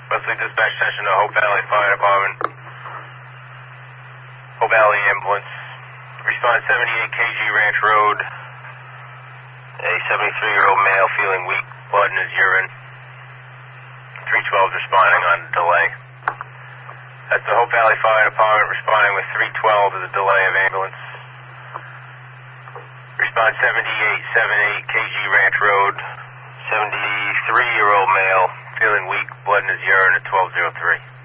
Wesley Dispatch Station to Hope Valley Fire Department. Hope Valley Ambulance. Respond 78 KG Ranch Road. A 73-year-old male feeling weak, blood in his urine. 312 responding on delay. That's the Hope Valley Fire Department responding with 312 to the delay of ambulance. Respond 7878 KG Ranch Road. 73-year-old male feeling weak, blood in his urine at 1203.